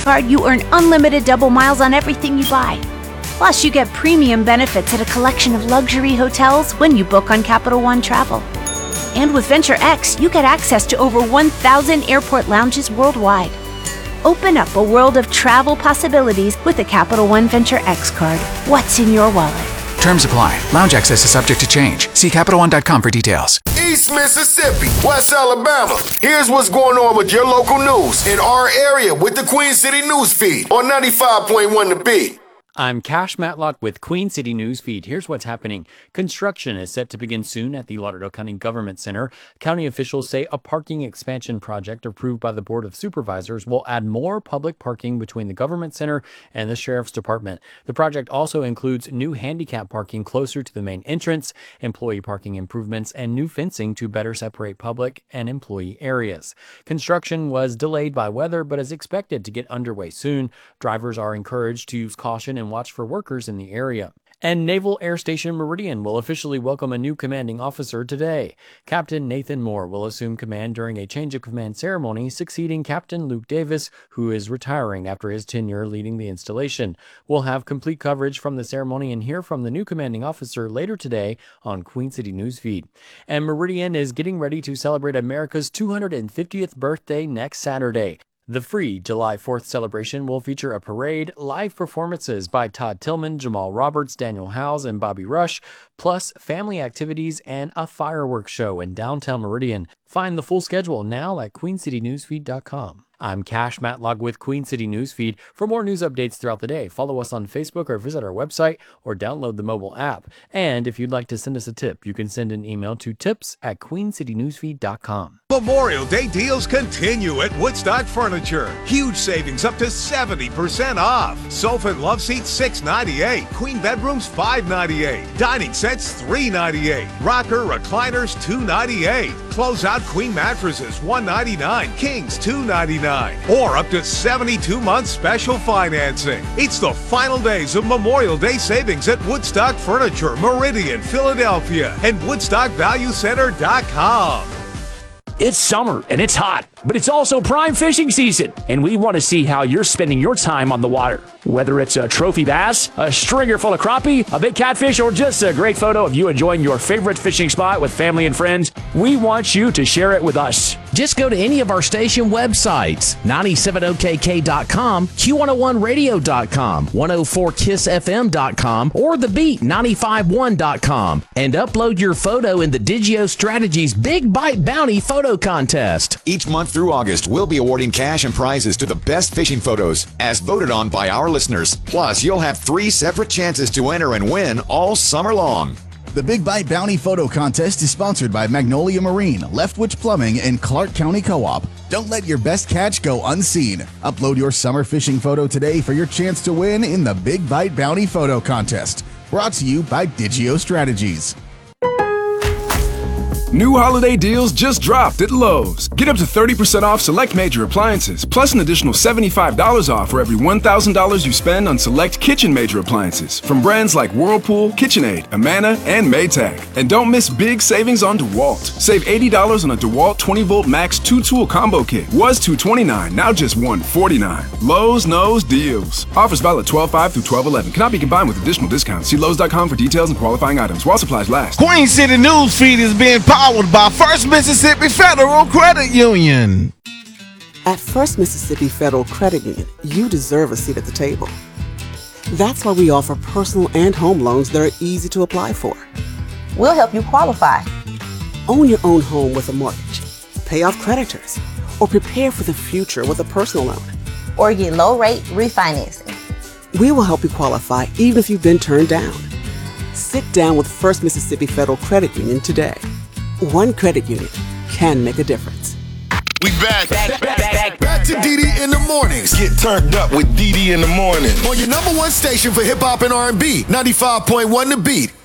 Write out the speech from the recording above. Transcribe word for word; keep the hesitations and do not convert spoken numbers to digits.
card, you earn unlimited double miles on everything you buy. Plus, you get premium benefits at a collection of luxury hotels when you book on Capital One Travel. And with Venture X, you get access to over one thousand airport lounges worldwide. Open up a world of travel possibilities with the Capital One Venture X card. What's in your wallet? Terms apply. Lounge access is subject to change. See Capital One dot com for details. East Mississippi, West Alabama. Here's what's going on with your local news in our area with the Queen City News Feed on ninety-five point one The Beat. I'm Cash Matlock with Queen City News Feed. Here's what's happening. Construction is set to begin soon at the Lauderdale County Government Center. County officials say a parking expansion project approved by the Board of Supervisors will add more public parking between the Government Center and the Sheriff's Department. The project also includes new handicap parking closer to the main entrance, employee parking improvements, and new fencing to better separate public and employee areas. Construction was delayed by weather, but is expected to get underway soon. Drivers are encouraged to use caution and watch for workers in the area. And Naval Air Station Meridian will officially welcome a new commanding officer today. Captain Nathan Moore will assume command during a change of command ceremony, succeeding Captain Luke Davis, who is retiring after his tenure leading the installation. We'll have complete coverage from the ceremony and hear from the new commanding officer later today on Queen City News Feed. And Meridian is getting ready to celebrate America's two hundred fiftieth birthday next Saturday. The free July fourth celebration will feature a parade, live performances by Todd Tillman, Jamal Roberts, Daniel Howes, and Bobby Rush, plus family activities and a fireworks show in downtown Meridian. Find the full schedule now at queen city newsfeed dot com. I'm Cash Matlock with Queen City News Feed. For more news updates throughout the day, follow us on Facebook or visit our website or download the mobile app. And if you'd like to send us a tip, you can send an email to tips at queen city newsfeed dot com. Memorial Day deals continue at Woodstock Furniture. Huge savings up to seventy percent off. Sofa and love seats six ninety-eight. Queen bedrooms five ninety-eight. Dining sets three ninety-eight. Rocker recliners two ninety-eight. Closeout queen mattresses one ninety-nine. Kings two ninety-nine. Or up to seventy-two months special financing. It's the final days of Memorial Day savings at Woodstock Furniture, Meridian, Philadelphia, and woodstock value center dot com. It's summer and it's hot, but it's also prime fishing season, and we want to see how you're spending your time on the water. Whether it's a trophy bass, a stringer full of crappie, a big catfish, or just a great photo of you enjoying your favorite fishing spot with family and friends, we want you to share it with us. Just go to any of our station websites, nine seven O K K dot com, Q one oh one radio dot com, one oh four kiss f m dot com, or the beat ninety-five one dot com, and upload your photo in the Digio Strategies Big Bite Bounty Photo Contest. Each month through August, we'll be awarding cash and prizes to the best fishing photos, as voted on by our listeners. Plus, you'll have three separate chances to enter and win all summer long. The Big Bite Bounty Photo Contest is sponsored by Magnolia Marine, Leftwich Plumbing, and Clark County Co-op. Don't let your best catch go unseen. Upload your summer fishing photo today for your chance to win in the Big Bite Bounty Photo Contest. Brought to you by Digio Strategies. New holiday deals just dropped at Lowe's. Get up to thirty percent off select major appliances, plus an additional seventy-five dollars off for every one thousand dollars you spend on select kitchen major appliances from brands like Whirlpool, KitchenAid, Amana, and Maytag. And don't miss big savings on DeWalt. Save eighty dollars on a DeWalt twenty volt Max two tool combo kit. Was two hundred twenty-nine dollars, now just one hundred forty-nine dollars. Lowe's knows deals. Offers valid twelve five through twelve eleven. Cannot be combined with additional discounts. See Lowe's dot com for details and qualifying items while supplies last. Queen City News Feed is being powered by First Mississippi Federal Credit Union. At First Mississippi Federal Credit Union, you deserve a seat at the table. That's why we offer personal and home loans that are easy to apply for. We'll help you qualify. Own your own home with a mortgage, pay off creditors, or prepare for the future with a personal loan. Or get low-rate refinancing. We will help you qualify even if you've been turned down. Sit down with First Mississippi Federal Credit Union today. One credit union can make a difference. We back. Back, back, back, back to D D in the mornings. Get turned up with D D in the morning. On your number one station for hip hop and R and B, ninety-five point one The Beat.